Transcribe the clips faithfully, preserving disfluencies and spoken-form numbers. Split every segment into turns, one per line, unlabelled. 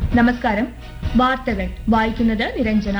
നമസ്കാരം. വാർത്തകൾ വായിക്കുന്നത് നിരഞ്ജന.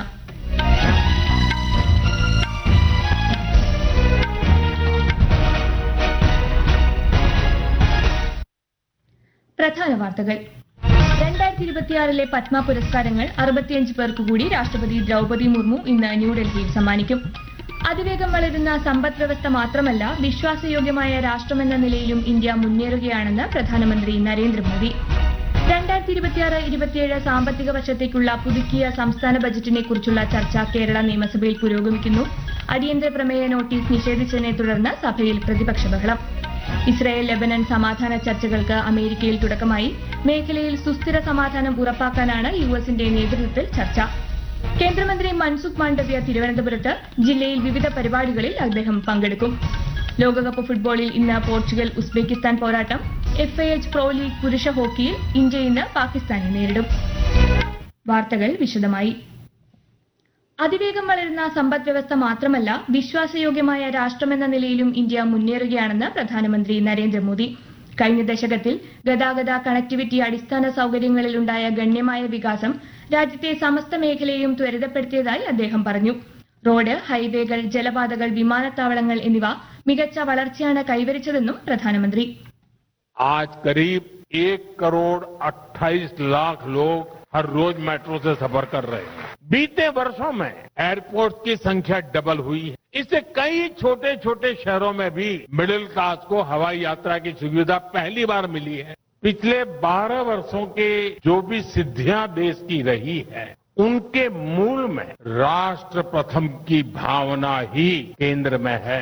പ്രധാന വാർത്തകൾ. രണ്ടായിരത്തി ഇരുപത്തിയാറിലെ പത്മ പുരസ്കാരങ്ങൾ അറുപത്തിയഞ്ച് പേർക്ക് കൂടി രാഷ്ട്രപതി ദ്രൗപദി മുർമു ഇന്ന് ന്യൂഡൽഹിയിൽ സമ്മാനിക്കും. അതിവേഗം വളരുന്ന സമ്പദ് വ്യവസ്ഥ മാത്രമല്ല, വിശ്വാസയോഗ്യമായ രാഷ്ട്രമെന്ന നിലയിലും ഇന്ത്യ മുന്നേറുകയാണെന്ന് പ്രധാനമന്ത്രി നരേന്ദ്രമോദി. രണ്ടായിരത്തി ഇരുപത്തിയാറ് ഇരുപത്തിയേഴ് സാമ്പത്തിക വർഷത്തേക്കുള്ള പുതുക്കിയ സംസ്ഥാന ബജറ്റിനെ കുറിച്ചുള്ള ചർച്ച കേരള നിയമസഭയിൽ പുരോഗമിക്കുന്നു. അടിയന്തര പ്രമേയ നോട്ടീസ് നിഷേധിച്ചതിനെ തുടർന്ന് സഭയിൽ പ്രതിപക്ഷ ബഹളം. ഇസ്രായേൽ ലെബനൻ സമാധാന ചർച്ചകൾക്ക് അമേരിക്കയിൽ തുടക്കമായി. മേഖലയിൽ സുസ്ഥിര സമാധാനം ഉറപ്പാക്കാനാണ് യു എസിന്റെ നേതൃത്വത്തിൽ ചർച്ച. കേന്ദ്രമന്ത്രി മൻസുഖ് മാണ്ഡവ്യ തിരുവനന്തപുരത്ത്. ജില്ലയിൽ വിവിധ പരിപാടികളിൽ അദ്ദേഹം പങ്കെടുക്കും. ലോകകപ്പ് ഫുട്ബോളിൽ ഇന്ന് പോർച്ചുഗൽ ഉസ്ബെക്കിസ്ഥാൻ പോരാട്ടം. F I H pro league പുരുഷ ഹോക്കിയിൽ ഇന്ത്യ ഇന്ന് പാകിസ്ഥാനെ നേരിടും. വാർത്തകൾ വിശദമായി. അതിവേഗം വളരുന്ന സമ്പദ് വ്യവസ്ഥ മാത്രമല്ല, വിശ്വാസയോഗ്യമായ രാഷ്ട്രമെന്ന നിലയിലും ഇന്ത്യ മുന്നേറുകയാണെന്ന് പ്രധാനമന്ത്രി നരേന്ദ്രമോദി. കഴിഞ്ഞ ദശകത്തിൽ ഗതാഗത കണക്ടിവിറ്റി അടിസ്ഥാന സൌകര്യങ്ങളിലുണ്ടായ ഗണ്യമായ വികാസം രാജ്യത്തെ സമസ്ത മേഖലയെയും ത്വരിതപ്പെടുത്തിയതായി അദ്ദേഹം പറഞ്ഞു. റോഡ്, ഹൈവേകൾ, ജലപാതകൾ, വിമാനത്താവളങ്ങൾ എന്നിവ മികച്ച വളർച്ചയാണ് കൈവരിച്ചതെന്നും പ്രധാനമന്ത്രി.
आज करीब एक करोड़ अट्ठाईस लाख लोग हर रोज मेट्रो से सफर कर रहे हैं. बीते वर्षों में एयरपोर्ट की संख्या डबल हुई है. इससे कई छोटे छोटे शहरों में भी मिडिल क्लास को हवाई यात्रा की सुविधा पहली बार मिली है. पिछले बारह वर्षों के जो भी सिद्धियां देश की रही है, उनके मूल में राष्ट्र प्रथम की भावना ही केंद्र में है.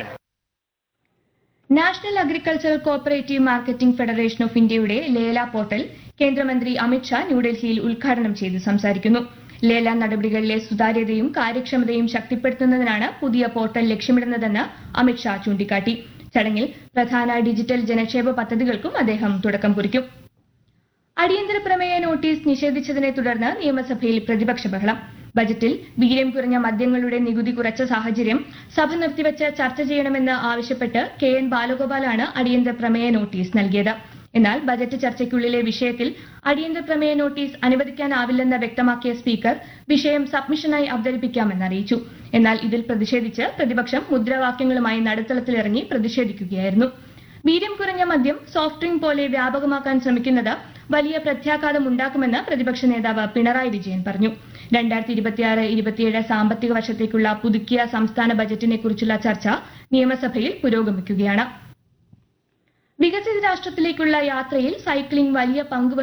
National agricultural cooperative marketing federation of ഇന്ത്യയുടെ ലേല പോർട്ടൽ കേന്ദ്രമന്ത്രി അമിത്ഷാ ന്യൂഡൽഹിയിൽ ഉദ്ഘാടനം ചെയ്ത് സംസാരിക്കുന്നു. ലേല നടപടികളിലെ സുതാര്യതയും കാര്യക്ഷമതയും ശക്തിപ്പെടുത്തുന്നതിനാണ് പുതിയ പോർട്ടൽ ലക്ഷ്യമിടുന്നതെന്ന് അമിത്ഷാ ചൂണ്ടിക്കാട്ടി. ചടങ്ങിൽ പ്രധാന ഡിജിറ്റൽ ജനക്ഷേമ പദ്ധതികൾക്കും അദ്ദേഹം തുടക്കം കുറിക്കും. അടിയന്തര പ്രമേയ നോട്ടീസ് നിഷേധിച്ചതിനെ തുടർന്ന് നിയമസഭയിൽ പ്രതിപക്ഷ ബഹളം. ബജറ്റിൽ വീര്യം കുറഞ്ഞ മദ്യങ്ങളുടെ നികുതി കുറച്ച സാഹചര്യം സഭ നിർത്തിവച്ച് ചർച്ച ചെയ്യണമെന്ന് ആവശ്യപ്പെട്ട് കെ എൻ ബാലഗോപാലാണ് അടിയന്തര പ്രമേയ നോട്ടീസ് നൽകിയത്. എന്നാൽ ബജറ്റ് ചർച്ചയ്ക്കുള്ളിലെ വിഷയത്തിൽ അടിയന്തര പ്രമേയ നോട്ടീസ് അനുവദിക്കാനാവില്ലെന്ന് വ്യക്തമാക്കിയ സ്പീക്കർ വിഷയം സബ്മിഷനായി അവതരിപ്പിക്കാമെന്ന് അറിയിച്ചു. എന്നാൽ ഇതിൽ പ്രതിഷേധിച്ച് പ്രതിപക്ഷം മുദ്രാവാക്യങ്ങളുമായി നടുത്തളത്തിലിറങ്ങി പ്രതിഷേധിക്കുകയായിരുന്നു. വീര്യം കുറഞ്ഞ മദ്യം സോഫ്റ്റ് ഡ്രിങ്ക് പോലെ വ്യാപകമാക്കാൻ ശ്രമിക്കുന്നത് വലിയ പ്രത്യാഘാതം ഉണ്ടാക്കുമെന്ന് പ്രതിപക്ഷ നേതാവ് പിണറായി വിജയൻ പറഞ്ഞു. രണ്ടായിരത്തി ഇരുപത്തിയാറ് ഇരുപത്തിയേഴ് സാമ്പത്തിക വർഷത്തേക്കുള്ള പുതുക്കിയ സംസ്ഥാന ബജറ്റിനെ കുറിച്ചുള്ള ചർച്ച നിയമസഭയിൽ പുരോഗമിക്കുകയാണ്. വികസിത രാഷ്ട്രത്തിലേക്കുള്ള യാത്രയിൽ സൈക്ലിംഗ് വലിയ പങ്ക്